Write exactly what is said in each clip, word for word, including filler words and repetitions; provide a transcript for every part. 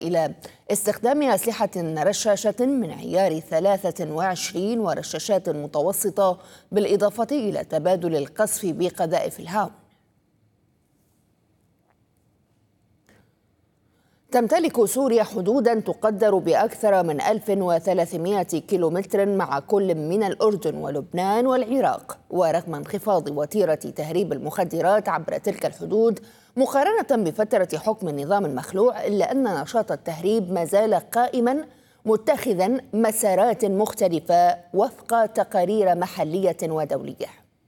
إلى استخدام أسلحة رشاشة من عيار ثلاثة وعشرين ورشاشات متوسطة، بالإضافة إلى تبادل القصف بقذائف الهاون. تمتلك سوريا حدودا تقدر بأكثر من ألف وثلاثمائة كيلومتر مع كل من الأردن ولبنان والعراق، ورغم انخفاض وتيرة تهريب المخدرات عبر تلك الحدود مقارنة بفترة حكم النظام المخلوع، إلا أن نشاط التهريب ما زال قائما متخذا مسارات مختلفة وفق تقارير محلية ودولية.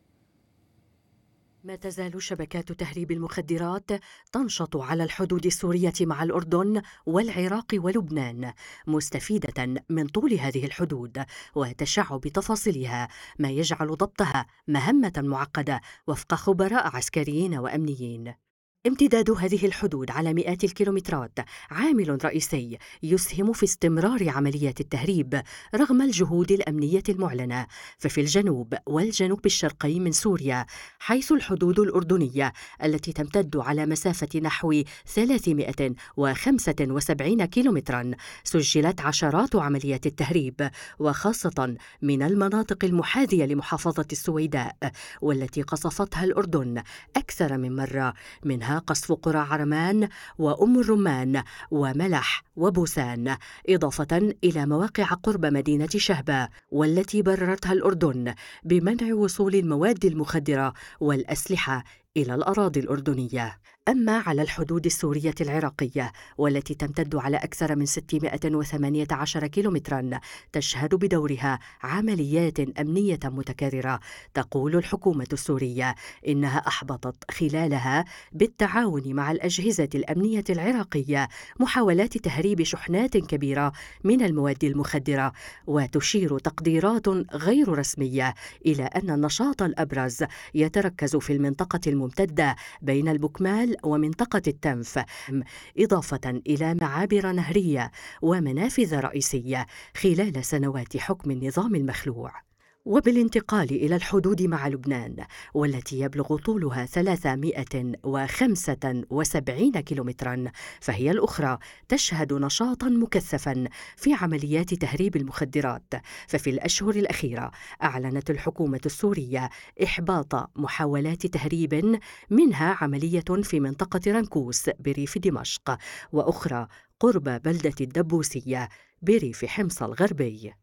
ما تزال شبكات تهريب المخدرات تنشط على الحدود السورية مع الأردن والعراق ولبنان، مستفيدة من طول هذه الحدود وتشعب تفاصيلها، ما يجعل ضبطها مهمة معقدة وفق خبراء عسكريين وأمنيين. امتداد هذه الحدود على مئات الكيلومترات عامل رئيسي يسهم في استمرار عمليات التهريب رغم الجهود الأمنية المعلنة. ففي الجنوب والجنوب الشرقي من سوريا، حيث الحدود الأردنية التي تمتد على مسافة نحو ثلاثمائة وخمسة وسبعين كيلومترا، سجلت عشرات عمليات التهريب، وخاصة من المناطق المحاذية لمحافظة السويداء والتي قصفتها الأردن أكثر من مرة، منها قصف قرى عرمان وأم الرمان وملح وبوسان، إضافة إلى مواقع قرب مدينة شهبة والتي بررتها الأردن بمنع وصول المواد المخدرة والأسلحة إلى الأراضي الأردنية. أما على الحدود السورية العراقية والتي تمتد على أكثر من ستمائة وثمانية عشر كيلومترا، تشهد بدورها عمليات أمنية متكررة. تقول الحكومة السورية إنها أحبطت خلالها بالتعاون مع الأجهزة الأمنية العراقية محاولات تهريب شحنات كبيرة من المواد المخدرة، وتشير تقديرات غير رسمية إلى أن النشاط الأبرز يتركز في المنطقة الممتدة بين البكمال ومنطقة التنف، إضافة إلى معابر نهرية ومنافذ رئيسية خلال سنوات حكم النظام المخلوع. وبالانتقال إلى الحدود مع لبنان والتي يبلغ طولها ثلاثمائة وخمسة وسبعين كيلومترا، فهي الأخرى تشهد نشاطا مكثفا في عمليات تهريب المخدرات. ففي الأشهر الأخيرة أعلنت الحكومة السورية إحباط محاولات تهريب، منها عملية في منطقة رنكوس بريف دمشق، وأخرى قرب بلدة الدبوسية بريف حمص الغربي.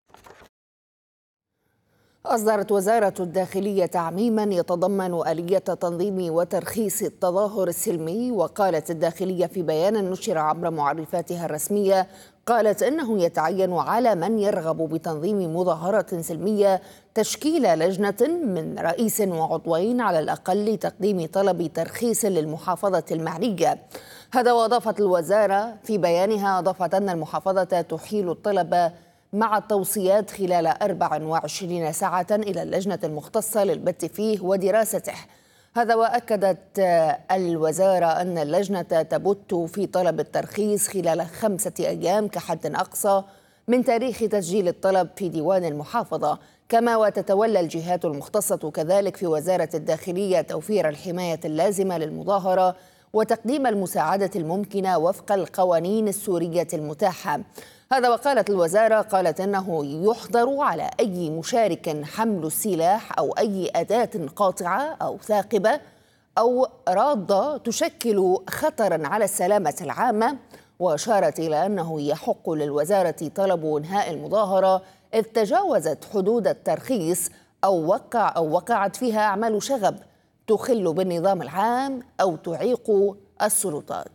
أصدرت وزارة الداخلية تعميما يتضمن آلية تنظيم وترخيص التظاهر السلمي. وقالت الداخلية في بيان نشر عبر معرفاتها الرسمية، قالت إنه يتعين على من يرغب بتنظيم مظاهرة سلمية تشكيل لجنة من رئيس وعضوين على الأقل لتقديم طلب ترخيص للمحافظة المعنية. هذا وأضافت الوزارة في بيانها، أضافت أن المحافظة تحيل الطلب مع التوصيات خلال أربع وعشرين ساعة إلى اللجنة المختصة للبت فيه ودراسته. هذا وأكدت الوزارة أن اللجنة تبت في طلب الترخيص خلال خمسة أيام كحد أقصى من تاريخ تسجيل الطلب في ديوان المحافظة. كما وتتولى الجهات المختصة كذلك في وزارة الداخلية توفير الحماية اللازمة للمظاهرة وتقديم المساعدة الممكنة وفق القوانين السورية المتاحة. هذا وقالت الوزارة، قالت إنه يحظر على أي مشارك حمل السلاح أو أي أداة قاطعة أو ثاقبة أو رادة تشكل خطرا على السلامة العامة. وأشارت إلى أنه يحق للوزارة طلب إنهاء المظاهرة إذ تجاوزت حدود الترخيص أو وقع أو وقعت فيها أعمال شغب تخل بالنظام العام أو تعيق السلطات.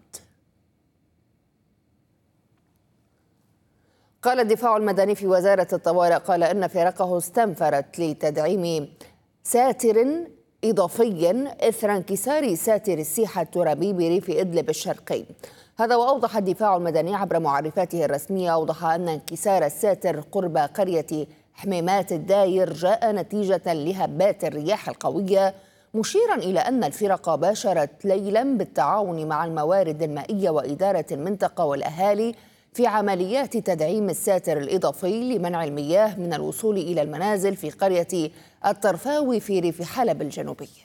قال الدفاع المدني في وزارة الطوارئ، قال إن فرقه استنفرت لتدعيم ساتر إضافي إثر انكسار ساتر السيحة الترابي بريف إدلب الشرقي. هذا وأوضح الدفاع المدني عبر معرفاته الرسمية، أوضح أن انكسار الساتر قرب قرية حميمات الداير جاء نتيجة لهبات الرياح القوية، مشيرا إلى أن الفرق باشرت ليلا بالتعاون مع الموارد المائية وإدارة المنطقة والأهالي في عمليات تدعيم الساتر الإضافي لمنع المياه من الوصول إلى المنازل في قرية الطرفاوي في ريف حلب الجنوبي.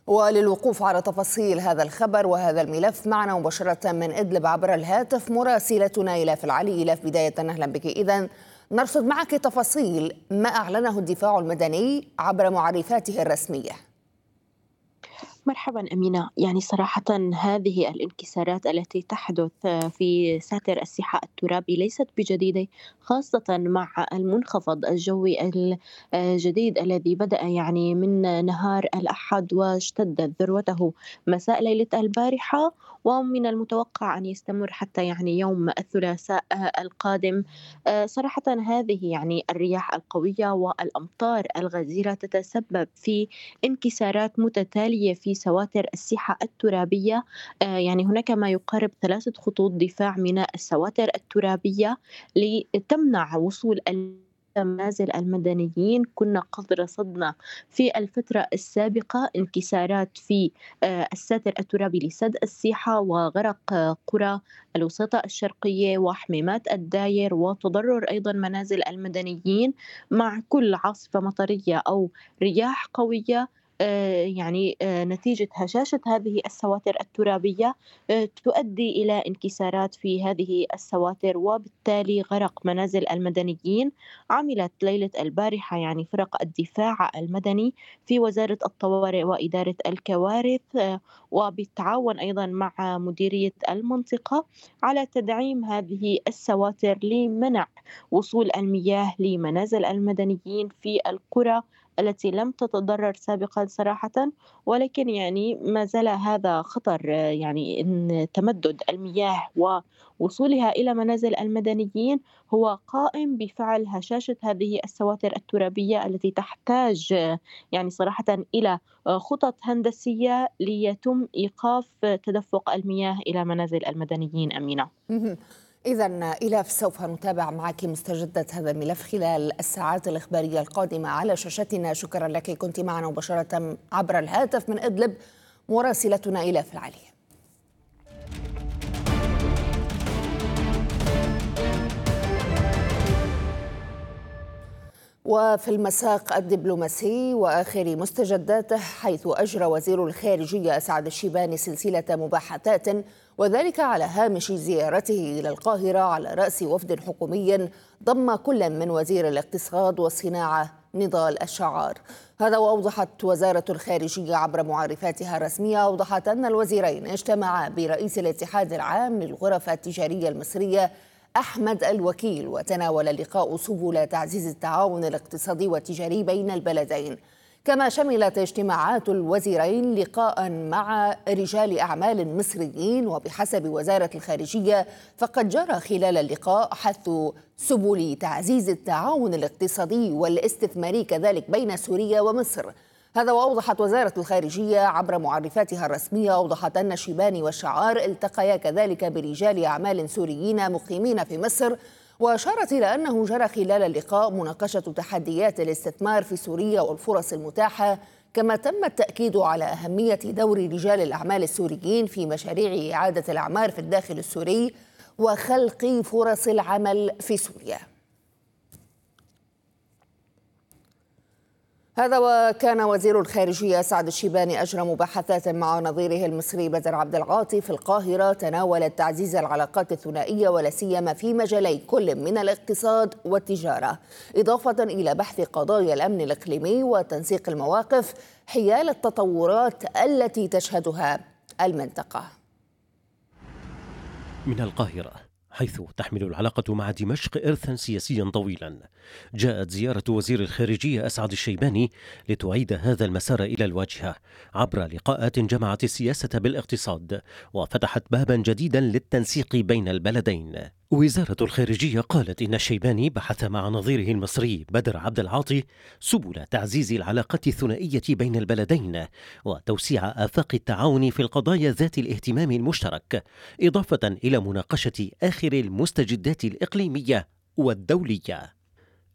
وللوقوف على تفاصيل هذا الخبر وهذا الملف معنا مباشرة من إدلب عبر الهاتف مراسلتنا إيلاف العلي. إيلاف، بداية أهلا بك. إذن نرصد معك تفاصيل ما أعلنه الدفاع المدني عبر معرفاته الرسمية. مرحبا أمينة، يعني صراحة هذه الانكسارات التي تحدث في ساتر السحاء الترابي ليست بجديدة، خاصة مع المنخفض الجوي الجديد الذي بدأ يعني من نهار الأحد واشتد ذروته مساء ليلة البارحة، ومن المتوقع أن يستمر حتى يعني يوم الثلاثاء القادم. صراحة هذه يعني الرياح القوية والأمطار الغزيرة تتسبب في انكسارات متتالية في سواتر السحة الترابية. يعني هناك ما يقارب ثلاثة خطوط دفاع من السواتر الترابية لتمنع وصول منازل المدنيين. كنا قد رصدنا في الفترة السابقة انكسارات في الساتر الترابي لسد السيحة وغرق قرى الوسطى الشرقية وحميمات الداير، وتضرر أيضا منازل المدنيين مع كل عاصفة مطرية أو رياح قوية. يعني نتيجة هشاشة هذه السواتر الترابية تؤدي إلى انكسارات في هذه السواتر وبالتالي غرق منازل المدنيين. عملت ليلة البارحة يعني فرق الدفاع المدني في وزارة الطوارئ وإدارة الكوارث وبالتعاون أيضا مع مديرية المنطقة على تدعيم هذه السواتر لمنع وصول المياه لمنازل المدنيين في القرى التي لم تتضرر سابقا صراحة، ولكن يعني ما زال هذا خطر، يعني إن تمدد المياه ووصولها إلى منازل المدنيين هو قائم بفعل هشاشة هذه السواتر الترابية التي تحتاج يعني صراحة إلى خطط هندسية ليتم إيقاف تدفق المياه إلى منازل المدنيين. أمينة، إذن إيلاف، سوف نتابع معك مستجدات هذا الملف خلال الساعات الإخبارية القادمة على شاشتنا. شكرا لك، كنت معنا مباشرة عبر الهاتف من إدلب مراسلتنا إيلاف العلي. وفي المساق الدبلوماسي وآخر مستجداته، حيث أجرى وزير الخارجية أسعد الشيباني سلسلة مباحثات، وذلك على هامش زيارته إلى القاهرة على رأس وفد حكومي ضم كل من وزير الاقتصاد والصناعة نضال الشعار. هذا وأوضحت وزارة الخارجية عبر معرفاتها الرسمية، أوضحت أن الوزيرين اجتمعا برئيس الاتحاد العام للغرف التجارية المصرية أحمد الوكيل، وتناول اللقاء سبل تعزيز التعاون الاقتصادي والتجاري بين البلدين. كما شملت اجتماعات الوزيرين لقاء مع رجال أعمال مصريين، وبحسب وزارة الخارجية فقد جرى خلال اللقاء حث سبل تعزيز التعاون الاقتصادي والاستثماري كذلك بين سوريا ومصر. هذا وأوضحت وزارة الخارجية عبر معرفاتها الرسمية، أوضحت أن الشيباني والشعار التقيا كذلك برجال أعمال سوريين مقيمين في مصر، وأشارت إلى أنه جرى خلال اللقاء مناقشة تحديات الاستثمار في سوريا والفرص المتاحة، كما تم التأكيد على أهمية دور رجال الأعمال السوريين في مشاريع إعادة الأعمار في الداخل السوري وخلق فرص العمل في سوريا. هذا وكان وزير الخارجية أسعد الشيباني أجرى مباحثات مع نظيره المصري بدر عبد العاطي في القاهرة، تناولت تعزيز العلاقات الثنائية ولا سيما في مجالي كل من الاقتصاد والتجارة، إضافة إلى بحث قضايا الأمن الإقليمي وتنسيق المواقف حيال التطورات التي تشهدها المنطقة. من القاهرة، حيث تحمل العلاقة مع دمشق إرثا سياسيا طويلا، جاءت زيارة وزير الخارجية أسعد الشيباني لتعيد هذا المسار إلى الواجهة عبر لقاءات جمعت السياسة بالاقتصاد وفتحت بابا جديدا للتنسيق بين البلدين. وزارة الخارجية قالت إن الشيباني بحث مع نظيره المصري بدر عبد العاطي سبل تعزيز العلاقات الثنائية بين البلدين وتوسيع آفاق التعاون في القضايا ذات الاهتمام المشترك، إضافة إلى مناقشة آخر المستجدات الإقليمية والدولية.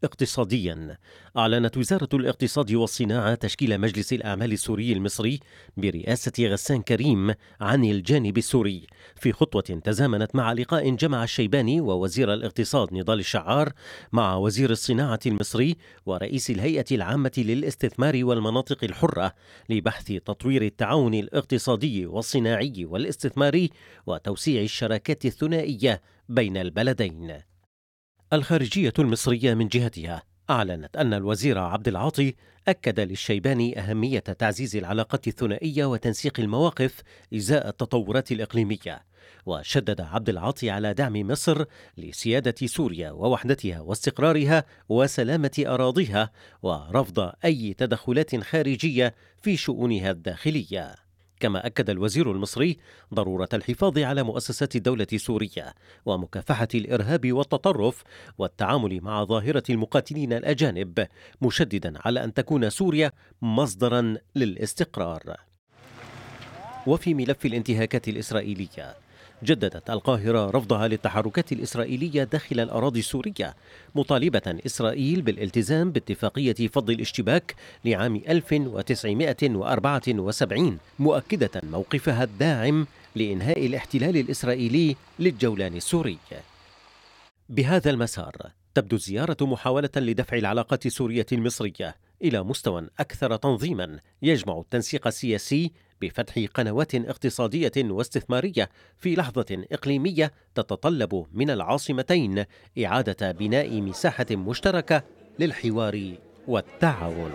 اقتصاديا. أعلنت وزارة الاقتصاد والصناعة تشكيل مجلس الأعمال السوري المصري برئاسة غسان كريم عن الجانب السوري، في خطوة تزامنت مع لقاء جمع الشيباني ووزير الاقتصاد نضال الشعار مع وزير الصناعة المصري ورئيس الهيئة العامة للاستثمار والمناطق الحرة لبحث تطوير التعاون الاقتصادي والصناعي والاستثماري وتوسيع الشراكات الثنائية بين البلدين. الخارجية المصرية من جهتها أعلنت أن الوزير عبد العاطي أكد للشيباني أهمية تعزيز العلاقات الثنائية وتنسيق المواقف إزاء التطورات الإقليمية، وشدد عبد العاطي على دعم مصر لسيادة سوريا ووحدتها واستقرارها وسلامة أراضيها، ورفض أي تدخلات خارجية في شؤونها الداخلية. كما أكد الوزير المصري ضرورة الحفاظ على مؤسسات الدولة السورية ومكافحة الإرهاب والتطرف والتعامل مع ظاهرة المقاتلين الأجانب، مشددا على أن تكون سوريا مصدرا للاستقرار. وفي ملف الانتهاكات الإسرائيلية، جددت القاهرة رفضها للتحركات الإسرائيلية داخل الأراضي السورية، مطالبة إسرائيل بالالتزام باتفاقية فض الاشتباك لعام ألف وتسعمائة وأربعة وسبعين، مؤكدة موقفها الداعم لإنهاء الاحتلال الإسرائيلي للجولان السوري. بهذا المسار تبدو الزيارة محاولة لدفع العلاقات السورية المصرية إلى مستوى أكثر تنظيما يجمع التنسيق السياسي بفتح قنوات اقتصادية واستثمارية في لحظة إقليمية تتطلب من العاصمتين إعادة بناء مساحة مشتركة للحوار والتعاون.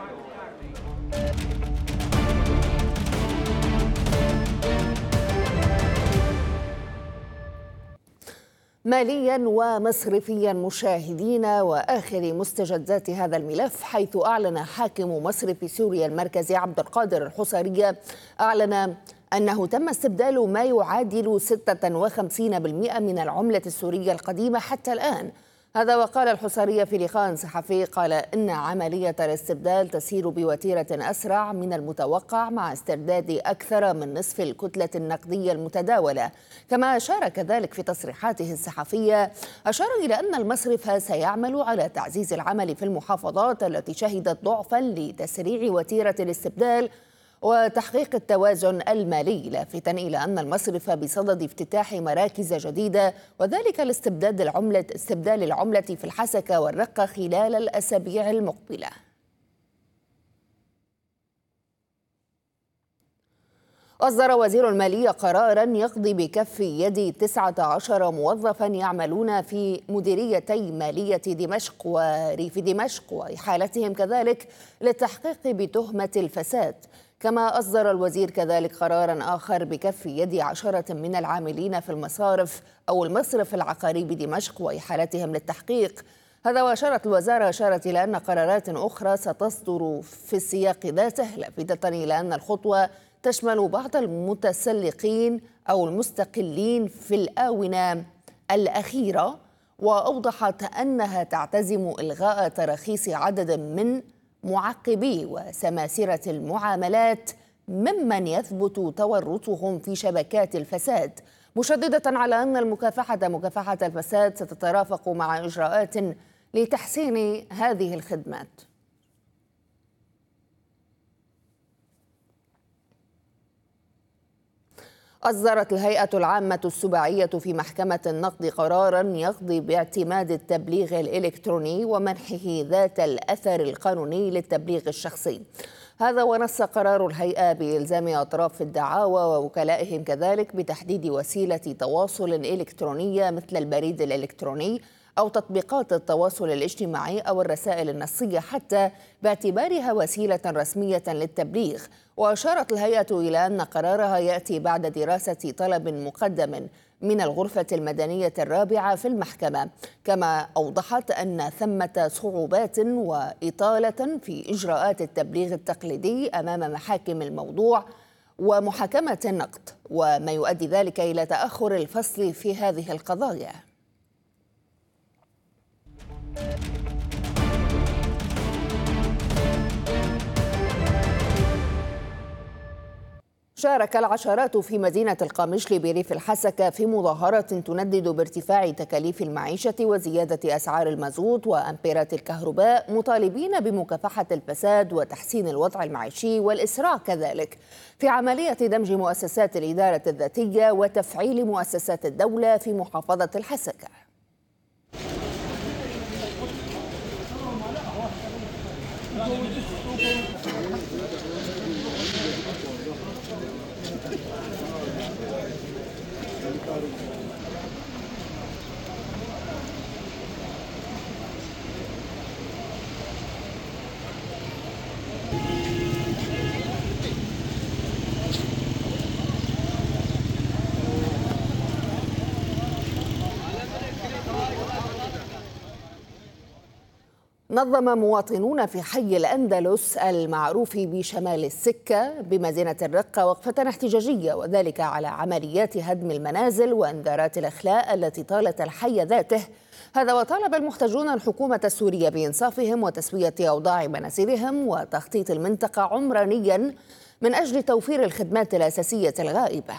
ماليا ومصرفيا مشاهدينا، وآخر مستجدات هذا الملف، حيث أعلن حاكم مصرف سوريا المركزي عبد القادر الحصري أعلن أنه تم استبدال ما يعادل ستة وخمسين بالمئة من العملة السورية القديمة حتى الآن. هذا وقال الحصري في لقاء صحفي، قال إن عملية الاستبدال تسير بوتيرة أسرع من المتوقع مع استرداد أكثر من نصف الكتلة النقدية المتداولة. كما أشار كذلك في تصريحاته الصحفية، أشار إلى أن المصرف سيعمل على تعزيز العمل في المحافظات التي شهدت ضعفا لتسريع وتيرة الاستبدال وتحقيق التوازن المالي، لافتا إلى أن المصرف بصدد افتتاح مراكز جديدة، وذلك لاستبداد العملة استبدال العملة في الحسكة والرقة خلال الأسابيع المقبلة. أصدر وزير المالية قراراً يقضي بكف يد تسعة عشر موظفاً يعملون في مديريتي مالية دمشق وريف دمشق وإحالتهم كذلك للتحقيق بتهمة الفساد. كما أصدر الوزير كذلك قراراً آخر بكف يد عشرة من العاملين في المصارف أو المصرف العقاري بدمشق وإحالتهم للتحقيق. هذا وأشارت الوزارة أشارت إلى أن قرارات أخرى ستصدر في السياق ذاته، لافتة إلى أن الخطوة تشمل بعض المتسلقين أو المستقلين في الآونة الأخيرة، وأوضحت أنها تعتزم إلغاء تراخيص عدد من معقبي وسماسرة المعاملات ممن يثبت تورطهم في شبكات الفساد، مشددة على أن المكافحة مكافحة الفساد ستترافق مع إجراءات لتحسين هذه الخدمات. أصدرت الهيئة العامة السباعية في محكمة النقد قراراً يقضي باعتماد التبليغ الإلكتروني ومنحه ذات الأثر القانوني للتبليغ الشخصي. هذا ونص قرار الهيئة بإلزام أطراف الدعاوى ووكلائهم كذلك بتحديد وسيلة تواصل إلكترونية مثل البريد الإلكتروني أو تطبيقات التواصل الاجتماعي أو الرسائل النصية حتى باعتبارها وسيلة رسمية للتبليغ. وأشارت الهيئة إلى أن قرارها يأتي بعد دراسة طلب مقدم من الغرفة المدنية الرابعة في المحكمة. كما أوضحت أن ثمة صعوبات وإطالة في إجراءات التبليغ التقليدي أمام محاكم الموضوع ومحاكمة النقد، وما يؤدي ذلك إلى تأخر الفصل في هذه القضايا. شارك العشرات في مدينة القامشلي بريف الحسكة في مظاهرة تندد بارتفاع تكاليف المعيشة وزيادة أسعار المازوت وأمبيرات الكهرباء، مطالبين بمكافحة الفساد وتحسين الوضع المعيشي والإسراع كذلك في عملية دمج مؤسسات الإدارة الذاتية وتفعيل مؤسسات الدولة في محافظة الحسكة. نظم مواطنون في حي الأندلس المعروف بشمال السكة بمدينة الرقة وقفة احتجاجية، وذلك على عمليات هدم المنازل وإنذارات الإخلاء التي طالت الحي ذاته. هذا وطالب المحتجون الحكومة السورية بإنصافهم وتسوية أوضاع منازلهم وتخطيط المنطقة عمرانيا من أجل توفير الخدمات الأساسية الغائبة.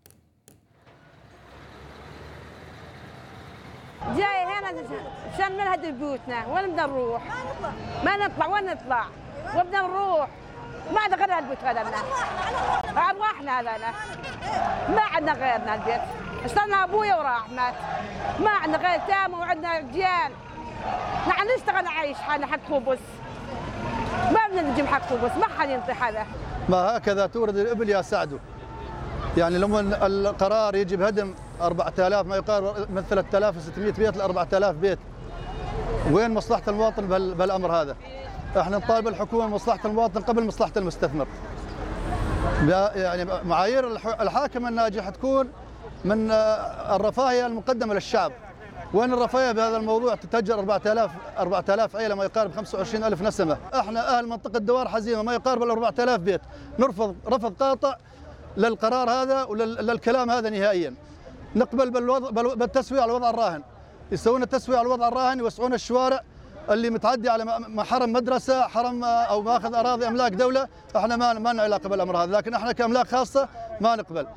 جاي هنا عشان نهدي بيوتنا، وين بدنا نروح؟ ما نطلع، وين نطلع؟ وبدنا نروح، ما عندنا غير البيت هذا لنا. أرواحنا هذا ما عندنا غيرنا البيت، اشترنا أبويا وراح مات، ما عندنا غير تامة وعندنا رجال. نحن نشتغل نعيش حالنا حق خبز، ما بدنا نجيب حق خبز، ما حد ينطي هذا. ما هكذا تورد الإبل يا سعدو. يعني لما القرار يجي بهدم أربعة آلاف ما يقارب من ثلاثة آلاف وستمئة بيت ل أربعة آلاف بيت، وين مصلحة المواطن بالأمر هذا؟ احنا نطالب الحكومة مصلحة المواطن قبل مصلحة المستثمر. يعني معايير الحاكم الناجح تكون من الرفاهية المقدمة للشعب. وين الرفاهية بهذا الموضوع؟ تتهجر أربعة آلاف أربعة آلاف عائلة ما يقارب خمسة وعشرين ألف نسمة. احنا أهل منطقة دوار حزيمة ما يقارب ال أربعة آلاف بيت، نرفض رفض قاطع للقرار هذا وللكلام هذا نهائيا. نقبل بالوضع بالتسوية على الوضع الراهن، يسوون التسوية على الوضع الراهن، يوسعون الشوارع اللي متعدي على حرم مدرسة، حرم أو ماخذ أراضي أملاك دولة. احنا ما ما لنا علاقة بالأمر هذا، لكن احنا كأملاك خاصة ما نقبل.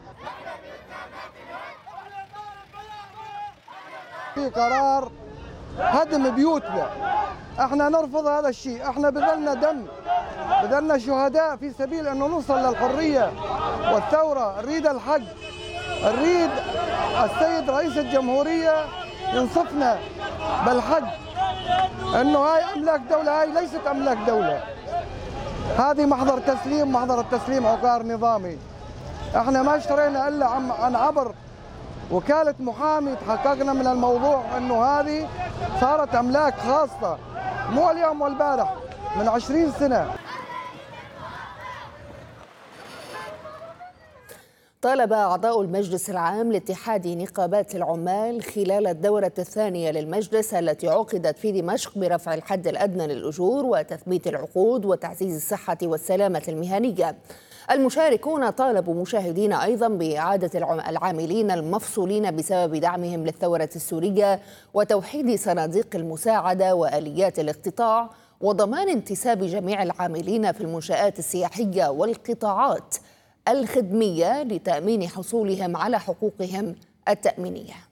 في قرار هدم بيوتنا، احنا نرفض هذا الشيء. احنا بذلنا دم، بذلنا شهداء في سبيل انه نوصل للحريه والثوره. نريد الحق، نريد السيد رئيس الجمهوريه ينصفنا بالحق انه هاي املاك دوله، هاي ليست املاك دوله، هذه محضر تسليم، محضر التسليم عقار نظامي. احنا ما اشترينا الا عن عبر وكالة محامي، تحققنا من الموضوع انه هذه صارت املاك خاصة، مو اليوم والبارح، من عشرين سنة. طالب أعضاء المجلس العام لاتحاد نقابات العمال خلال الدورة الثانية للمجلس التي عقدت في دمشق برفع الحد الأدنى للأجور وتثبيت العقود وتعزيز الصحة والسلامة المهنية. المشاركون طالبوا مشاهدين أيضا بإعادة العاملين المفصولين بسبب دعمهم للثورة السورية وتوحيد صناديق المساعدة وآليات الاقتطاع وضمان انتساب جميع العاملين في المنشآت السياحية والقطاعات الخدمية لتأمين حصولهم على حقوقهم التأمينية.